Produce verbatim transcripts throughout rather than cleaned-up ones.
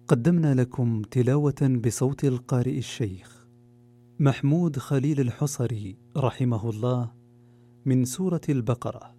قدمنا لكم تلاوة بصوت القارئ الشيخ محمود خليل الحصري رحمه الله من سورة البقرة.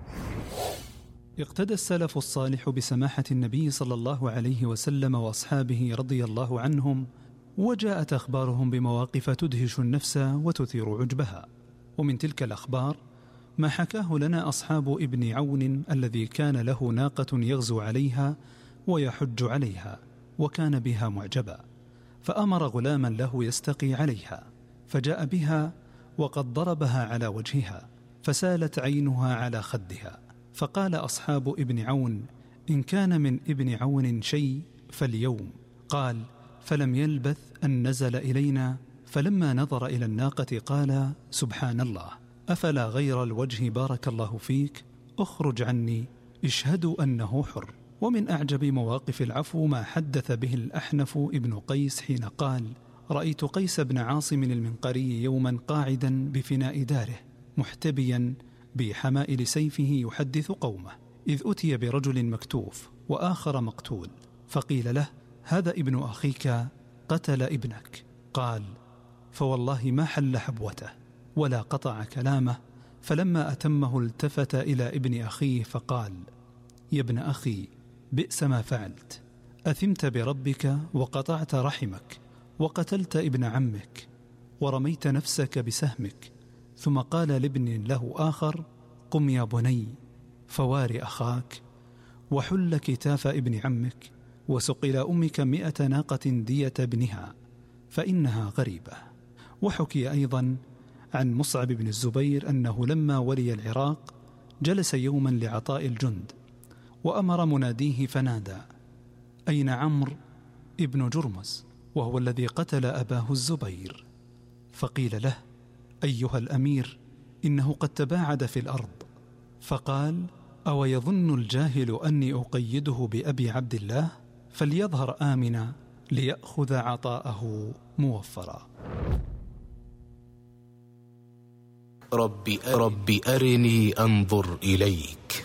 اقتدى السلف الصالح بسماحة النبي صلى الله عليه وسلم وأصحابه رضي الله عنهم، وجاءت أخبارهم بمواقف تدهش النفس وتثير عجبها. ومن تلك الأخبار ما حكاه لنا أصحاب ابن عون الذي كان له ناقة يغزو عليها ويحج عليها، وكان بها معجبا، فأمر غلاما له يستقي عليها، فجاء بها وقد ضربها على وجهها، فسالت عينها على خدها. فقال أصحاب ابن عون: إن كان من ابن عون شيء فاليوم. قال: فلم يلبث أن نزل إلينا، فلما نظر إلى الناقة قال: سبحان الله، أفلا غير الوجه بارك الله فيك، أخرج عني، اشهدوا أنه حر. ومن أعجب مواقف العفو ما حدث به الأحنف ابن قيس حين قال: رأيت قيس بن عاصم المنقري يوما قاعدا بفناء داره محتبيا بحمائل سيفه يحدث قومه، إذ أتي برجل مكتوف وآخر مقتول، فقيل له: هذا ابن أخيك قتل ابنك. قال: فوالله ما حل حبوته ولا قطع كلامه، فلما أتمه التفت إلى ابن أخيه فقال: يا ابن أخي، بئس ما فعلت، أثمت بربك وقطعت رحمك وقتلت ابن عمك ورميت نفسك بسهمك. ثم قال لابن له آخر: قم يا بني فوار أخاك، وحل كتاف ابن عمك، وسق إلى أمك مئة ناقة دية ابنها فإنها غريبة. وحكي أيضا عن مصعب بن الزبير أنه لما ولي العراق جلس يوما لعطاء الجند، وأمر مناديه فنادى: أين عمرو ابن جرمز، وهو الذي قتل أباه الزبير؟ فقيل له: أيها الأمير، إنه قد تباعد في الأرض. فقال: أو يظن الجاهل أني أقيده بأبي عبد الله؟ فليظهر آمنا ليأخذ عطاءه موفرا. رب, رب أرني أنظر إليك.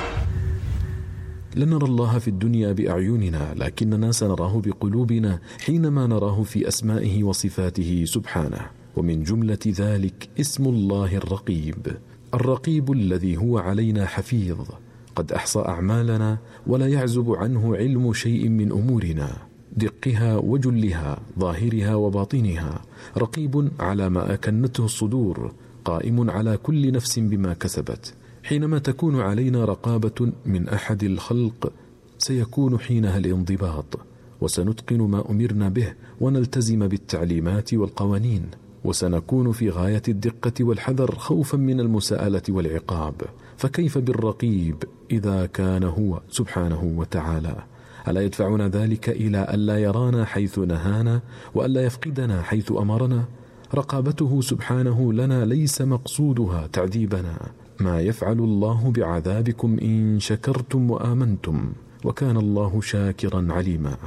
لن نرى الله في الدنيا بأعيننا، لكننا سنراه بقلوبنا حينما نراه في أسمائه وصفاته سبحانه. ومن جملة ذلك اسم الله الرقيب، الرقيب الذي هو علينا حفيظ، قد أحصى أعمالنا ولا يعزب عنه علم شيء من أمورنا، دقها وجلها، ظاهرها وباطنها. رقيب على ما أكنته الصدور، قائم على كل نفس بما كسبت. حينما تكون علينا رقابة من أحد الخلق سيكون حينها الانضباط، وسنتقن ما أمرنا به ونلتزم بالتعليمات والقوانين، وسنكون في غاية الدقة والحذر خوفا من المساءلة والعقاب. فكيف بالرقيب إذا كان هو سبحانه وتعالى؟ ألا يدفعنا ذلك إلى ألا يرانا حيث نهانا وألا يفقدنا حيث أمرنا؟ رقابته سبحانه لنا ليس مقصودها تعذيبنا. ما يفعل الله بعذابكم إن شكرتم وآمنتم، وكان الله شاكرا عليما.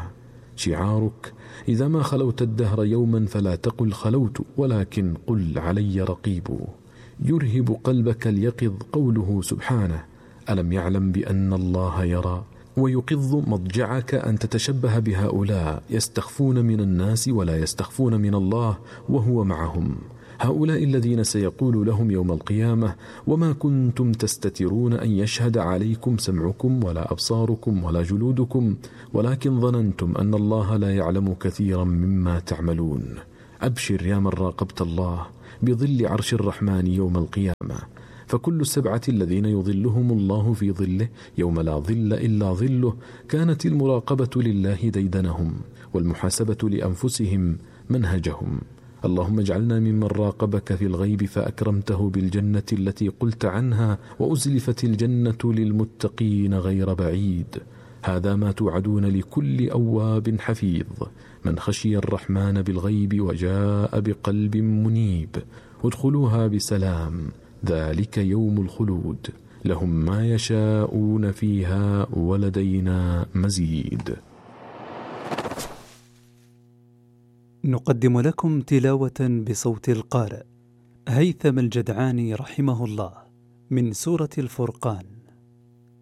شعارك: إذا ما خلوت الدهر يوما فلا تقل خلوت، ولكن قل علي رقيب. يرهب قلبك اليقظ قوله سبحانه: ألم يعلم بأن الله يرى؟ ويقظ مضجعك أن تتشبه بهؤلاء يستخفون من الناس ولا يستخفون من الله وهو معهم. هؤلاء الذين سيقول لهم يوم القيامة: وما كنتم تستترون أن يشهد عليكم سمعكم ولا أبصاركم ولا جلودكم، ولكن ظننتم أن الله لا يعلم كثيرا مما تعملون. أبشر يا من راقبت الله بظل عرش الرحمن يوم القيامة، فكل السبعة الذين يظلهم الله في ظله يوم لا ظل إلا ظله كانت المراقبة لله ديدنهم، والمحاسبة لأنفسهم منهجهم. اللهم اجعلنا ممن راقبك في الغيب فأكرمته بالجنة التي قلت عنها، وأزلفت الجنة للمتقين غير بعيد. هذا ما توعدون لكل أواب حفيظ، من خشي الرحمن بالغيب وجاء بقلب منيب. ادخلوها بسلام، ذلك يوم الخلود، لهم ما يشاءون فيها ولدينا مزيد. نقدم لكم تلاوة بصوت القارئ هيثم الجدعاني رحمه الله من سورة الفرقان.